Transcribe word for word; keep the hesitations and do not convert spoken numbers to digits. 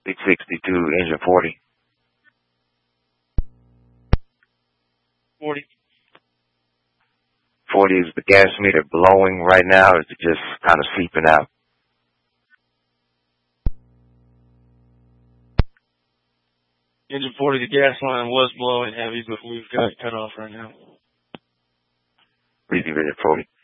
six sixty-two, engine forty. forty. forty, is the gas meter blowing right now, or is it just kind of seeping out? Engine forty, the gas line was blowing heavy, but we've got it cut off right now. Breathing rate at forty.